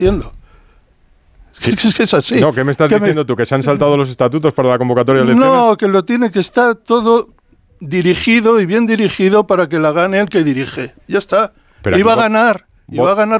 haciendo. Es que es así. No, ¿qué me estás diciendo tú? ¿Que se han saltado los estatutos para la convocatoria de elecciones? No, que lo tiene que estar todo dirigido y bien dirigido para que la gane el que dirige. Ya está. Pero Iba a ganar